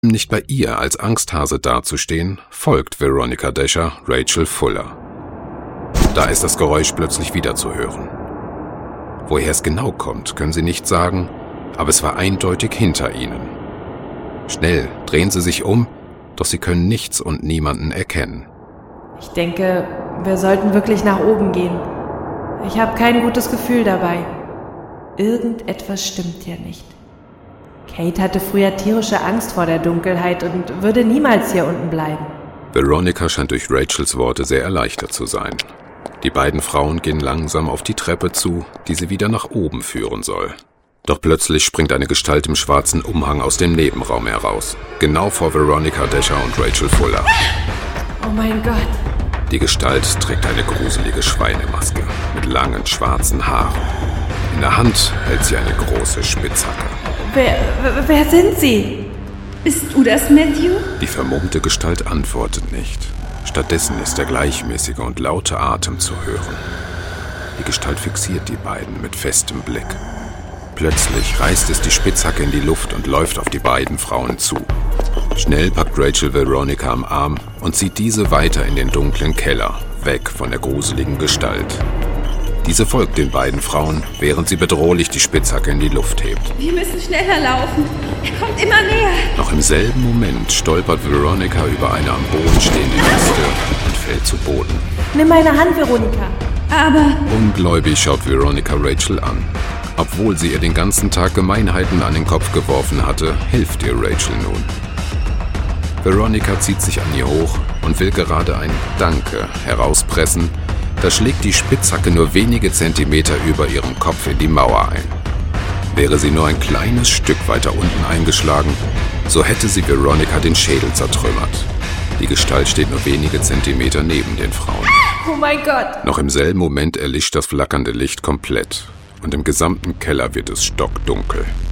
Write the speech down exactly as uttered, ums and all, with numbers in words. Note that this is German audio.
Um nicht bei ihr als Angsthase dazustehen, folgt Veronica Dasher Rachel Fuller. Da ist das Geräusch plötzlich wieder zu hören. Woher es genau kommt, können sie nicht sagen, aber es war eindeutig hinter ihnen. Schnell drehen sie sich um, doch sie können nichts und niemanden erkennen. Ich denke, wir sollten wirklich nach oben gehen. Ich habe kein gutes Gefühl dabei. Irgendetwas stimmt hier nicht. Kate hatte früher tierische Angst vor der Dunkelheit und würde niemals hier unten bleiben. Veronica scheint durch Rachels Worte sehr erleichtert zu sein. Die beiden Frauen gehen langsam auf die Treppe zu, die sie wieder nach oben führen soll. Doch plötzlich springt eine Gestalt im schwarzen Umhang aus dem Nebenraum heraus. Genau vor Veronica Dasher und Rachel Fuller. Oh mein Gott. Die Gestalt trägt eine gruselige Schweinemaske mit langen schwarzen Haaren. In der Hand hält sie eine große Spitzhacke. Wer, wer sind Sie? Bist du das, Matthew? Die vermummte Gestalt antwortet nicht. Stattdessen ist der gleichmäßige und laute Atem zu hören. Die Gestalt fixiert die beiden mit festem Blick. Plötzlich reißt es die Spitzhacke in die Luft und läuft auf die beiden Frauen zu. Schnell packt Rachel Veronica am Arm und zieht diese weiter in den dunklen Keller, weg von der gruseligen Gestalt. Diese folgt den beiden Frauen, während sie bedrohlich die Spitzhacke in die Luft hebt. Wir müssen schneller laufen. Er kommt immer näher. Noch im selben Moment stolpert Veronica über eine am Boden stehende Kiste und fällt zu Boden. Nimm meine Hand, Veronica. Aber... Ungläubig schaut Veronica Rachel an. Obwohl sie ihr den ganzen Tag Gemeinheiten an den Kopf geworfen hatte, hilft ihr Rachel nun. Veronica zieht sich an ihr hoch und will gerade ein Danke herauspressen, da schlägt die Spitzhacke nur wenige Zentimeter über ihrem Kopf in die Mauer ein. Wäre sie nur ein kleines Stück weiter unten eingeschlagen, so hätte sie Veronica den Schädel zertrümmert. Die Gestalt steht nur wenige Zentimeter neben den Frauen. Oh mein Gott! Noch im selben Moment erlischt das flackernde Licht komplett und im gesamten Keller wird es stockdunkel.